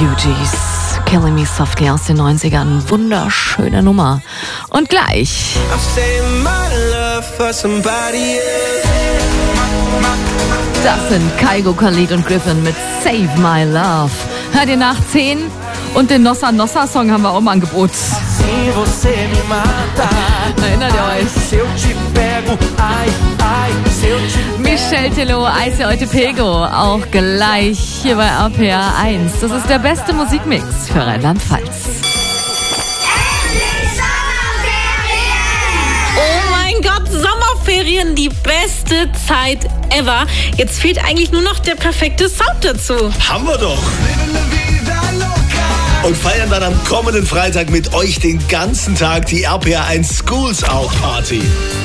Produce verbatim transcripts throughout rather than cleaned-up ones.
Refugees, Killing Me Softly aus den neunzigern. Wunderschöne Nummer. Und gleich das sind Kygo, Khalid und Griffin mit Save My Love. Hört ihr nach zehn? Und den Nossa Nossa Song haben wir auch im Angebot. Erinnert ihr euch? Michel Tello, Aise Oite Pego, auch gleich hier bei R P R eins. Das ist der beste Musikmix für Rheinland-Pfalz. Oh mein Gott, Sommerferien, die beste Zeit ever. Jetzt fehlt eigentlich nur noch der perfekte Sound dazu. Haben wir doch! Und feiern dann am kommenden Freitag mit euch den ganzen Tag die R P R eins Schools Out Party.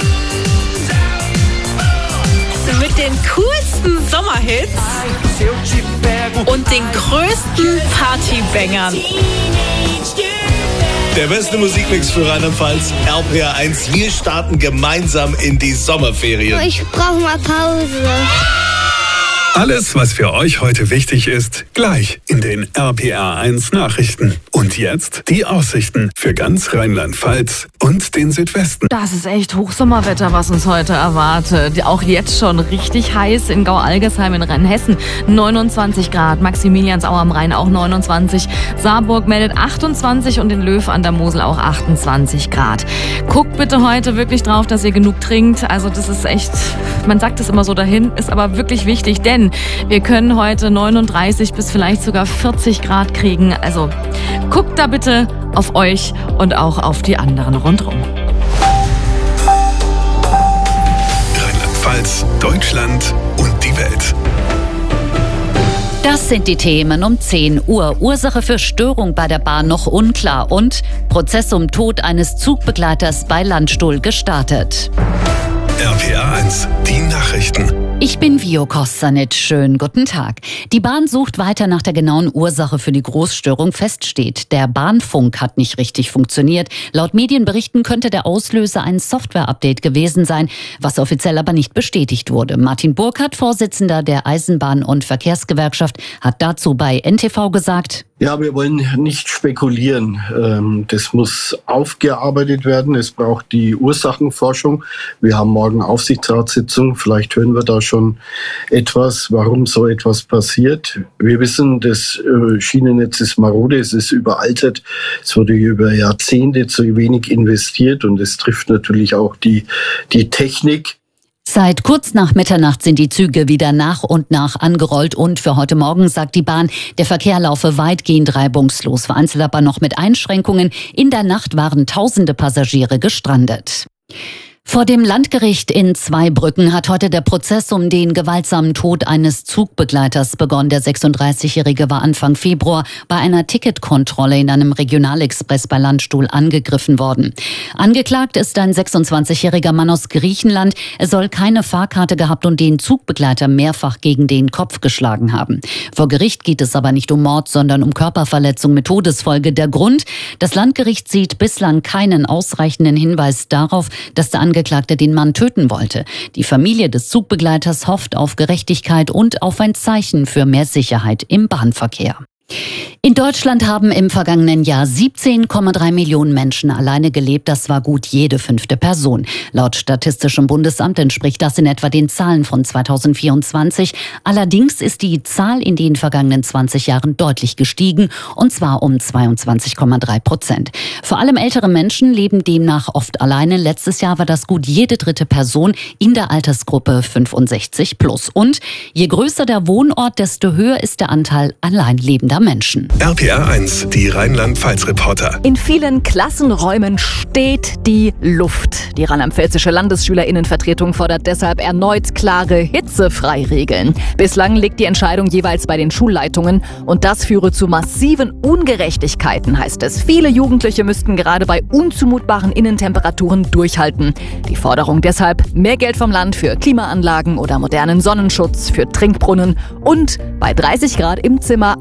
Mit den coolsten Sommerhits und den größten Partybangern. Der beste Musikmix für Rheinland-Pfalz, R P R eins. Wir starten gemeinsam in die Sommerferien. Ich brauche mal Pause. Alles, was für euch heute wichtig ist, gleich in den R P R eins Nachrichten. Und jetzt die Aussichten für ganz Rheinland-Pfalz und den Südwesten. Das ist echt Hochsommerwetter, was uns heute erwartet. Auch jetzt schon richtig heiß in Gau-Algesheim in Rheinhessen. neunundzwanzig Grad, Maximiliansau am Rhein auch neunundzwanzig. Saarburg meldet achtundzwanzig und in Löw an der Mosel auch achtundzwanzig Grad. Guckt bitte heute wirklich drauf, dass ihr genug trinkt. Also das ist echt, man sagt es immer so dahin, ist aber wirklich wichtig, denn wir können heute neununddreißig bis vielleicht sogar vierzig Grad kriegen. Also guckt da bitte auf euch und auch auf die anderen rundherum. Rheinland-Pfalz, Deutschland und die Welt. Das sind die Themen um zehn Uhr. Ursache für Störung bei der Bahn noch unklar und Prozess um Tod eines Zugbegleiters bei Landstuhl gestartet. R P R eins, die Nachrichten. Ich bin Vio Kostanic. Schönen guten Tag. Die Bahn sucht weiter nach der genauen Ursache für die Großstörung. Fest steht, der Bahnfunk hat nicht richtig funktioniert. Laut Medienberichten könnte der Auslöser ein Software-Update gewesen sein, was offiziell aber nicht bestätigt wurde. Martin Burkhardt, Vorsitzender der Eisenbahn- und Verkehrsgewerkschaft, hat dazu bei N T V gesagt: Ja, wir wollen nicht spekulieren. Das muss aufgearbeitet werden. Es braucht die Ursachenforschung. Wir haben morgen Aufsichtsratssitzung. Vielleicht hören wir da schon etwas, warum so etwas passiert. Wir wissen, das Schienennetz ist marode, es ist überaltert. Es wurde über Jahrzehnte zu wenig investiert und es trifft natürlich auch die, die Technik. Seit kurz nach Mitternacht sind die Züge wieder nach und nach angerollt und für heute Morgen sagt die Bahn, der Verkehr laufe weitgehend reibungslos, vereinzelt aber noch mit Einschränkungen. In der Nacht waren tausende Passagiere gestrandet. Vor dem Landgericht in Zweibrücken hat heute der Prozess um den gewaltsamen Tod eines Zugbegleiters begonnen. Der sechsunddreißigjährige war Anfang Februar bei einer Ticketkontrolle in einem Regionalexpress bei Landstuhl angegriffen worden. Angeklagt ist ein sechsundzwanzigjähriger Mann aus Griechenland. Er soll keine Fahrkarte gehabt und den Zugbegleiter mehrfach gegen den Kopf geschlagen haben. Vor Gericht geht es aber nicht um Mord, sondern um Körperverletzung mit Todesfolge. Der Grund: Das Landgericht sieht bislang keinen ausreichenden Hinweis darauf, dass der Angeklagte den Mann töten wollte. Die Familie des Zugbegleiters hofft auf Gerechtigkeit und auf ein Zeichen für mehr Sicherheit im Bahnverkehr. In Deutschland haben im vergangenen Jahr siebzehn Komma drei Millionen Menschen alleine gelebt. Das war gut jede fünfte Person. Laut Statistischem Bundesamt entspricht das in etwa den Zahlen von zweitausendvierundzwanzig. Allerdings ist die Zahl in den vergangenen zwanzig Jahren deutlich gestiegen, und zwar um zweiundzwanzig Komma drei Prozent. Vor allem ältere Menschen leben demnach oft alleine. Letztes Jahr war das gut jede dritte Person in der Altersgruppe fünfundsechzig plus. Und je größer der Wohnort, desto höher ist der Anteil alleinlebender Menschen. R P R eins, die Rheinland-Pfalz-Reporter. In vielen Klassenräumen steht die Luft. Die rheinland-pfälzische Landesschülerinnenvertretung fordert deshalb erneut klare Hitzefreiregeln. Bislang liegt die Entscheidung jeweils bei den Schulleitungen und das führe zu massiven Ungerechtigkeiten, heißt es. Viele Jugendliche müssten gerade bei unzumutbaren Innentemperaturen durchhalten. Die Forderung deshalb: mehr Geld vom Land für Klimaanlagen oder modernen Sonnenschutz, für Trinkbrunnen und bei dreißig Grad im Zimmer automatisch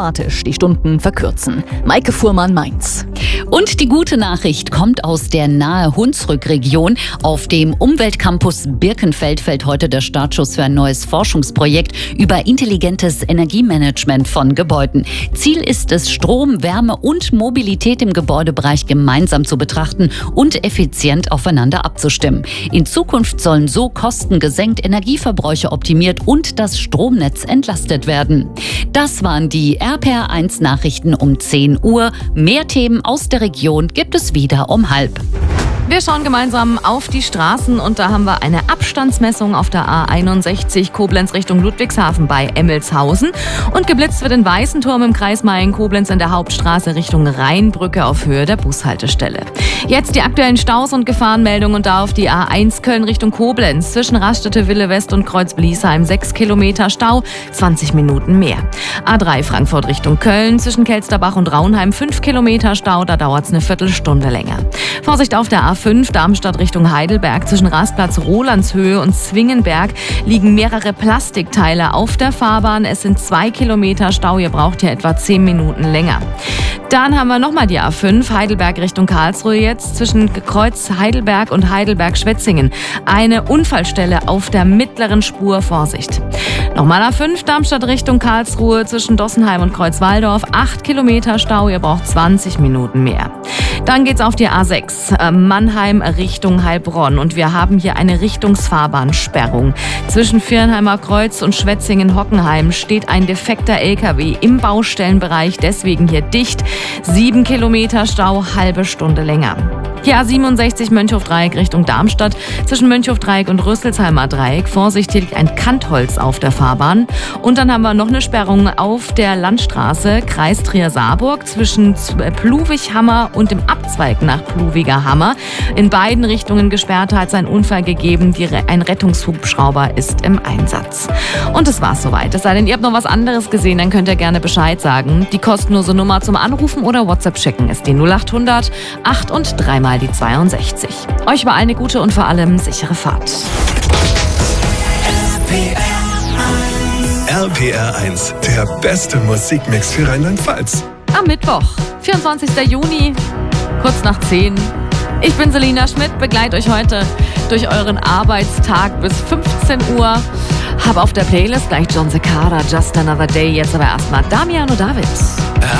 automatisch die Stunden verkürzen. Maike Fuhrmann, Mainz. Und die gute Nachricht kommt aus der nahe Hunsrück-Region. Auf dem Umweltcampus Birkenfeld fällt heute der Startschuss für ein neues Forschungsprojekt über intelligentes Energiemanagement von Gebäuden. Ziel ist es, Strom, Wärme und Mobilität im Gebäudebereich gemeinsam zu betrachten und effizient aufeinander abzustimmen. In Zukunft sollen so Kosten gesenkt, Energieverbräuche optimiert und das Stromnetz entlastet werden. Das waren die R P R eins Nachrichten um zehn Uhr. Mehr Themen aus der Region gibt es wieder um halb. Wir schauen gemeinsam auf die Straßen und da haben wir eine Abstandsmessung auf der A einundsechzig Koblenz Richtung Ludwigshafen bei Emmelshausen und geblitzt wird in Weißenturm im Kreis Mayen-Koblenz in der Hauptstraße Richtung Rheinbrücke auf Höhe der Bushaltestelle. Jetzt die aktuellen Staus und Gefahrenmeldungen und da auf die A eins Köln Richtung Koblenz zwischen Raststätte Wille West und Kreuz Bliesheim sechs Kilometer Stau, zwanzig Minuten mehr. A drei Frankfurt Richtung Köln zwischen Kelsterbach und Raunheim fünf Kilometer Stau, da dauert es eine Viertelstunde länger. Vorsicht auf der A fünf Darmstadt Richtung Heidelberg zwischen Rastplatz Rolandshöhe und Zwingenberg liegen mehrere Plastikteile auf der Fahrbahn. Es sind zwei Kilometer Stau, ihr braucht hier etwa zehn Minuten länger. Dann haben wir nochmal die A fünf Heidelberg Richtung Karlsruhe jetzt zwischen Kreuz Heidelberg und Heidelberg-Schwetzingen. Eine Unfallstelle auf der mittleren Spur, Vorsicht. Nochmal A fünf Darmstadt Richtung Karlsruhe zwischen Dossenheim und Kreuzwaldorf. acht Kilometer Stau, ihr braucht zwanzig Minuten mehr. Dann geht's auf die A sechs, äh, Mannheim Richtung Heilbronn. Und wir haben hier eine Richtungsfahrbahnsperrung. Zwischen Viernheimer Kreuz und Schwetzingen-Hockenheim steht ein defekter L K W im Baustellenbereich, deswegen hier dicht. Sieben Kilometer Stau, halbe Stunde länger. Hier A siebenundsechzig Mönchhof-Dreieck Richtung Darmstadt. Zwischen Mönchhof-Dreieck und Rüsselsheimer Dreieck. Vorsicht, hier liegt ein Kantholz auf der Fahrbahn. Und dann haben wir noch eine Sperrung auf der Landstraße Kreis Trier-Saarburg zwischen Pluwig-Hammer und dem Abzweig nach Pluwiger-Hammer. In beiden Richtungen gesperrt, hat es einen Unfall gegeben. Die, ein Rettungshubschrauber ist im Einsatz. Und das war's soweit. Es sei denn, ihr habt noch was anderes gesehen, dann könnt ihr gerne Bescheid sagen. Die kostenlose Nummer zum Anrufen oder WhatsApp schicken ist die null acht hundert acht und dreimal die zweiundsechzig. Euch war eine gute und vor allem sichere Fahrt. R P R eins, der beste Musikmix für Rheinland-Pfalz. Am Mittwoch, vierundzwanzigster Juni, kurz nach zehn. Ich bin Selina Schmidt, begleite euch heute durch euren Arbeitstag bis fünfzehn Uhr. Habe auf der Playlist gleich John Cicada, Just Another Day. Jetzt aber erstmal Damiano David.